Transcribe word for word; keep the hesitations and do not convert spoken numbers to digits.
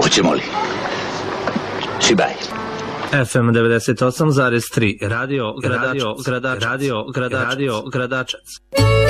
Hoćemo li? Šibaj. F M devedeset osam zarez tri Radio Gradačac. Radio Gradačac. Radio Gradačac.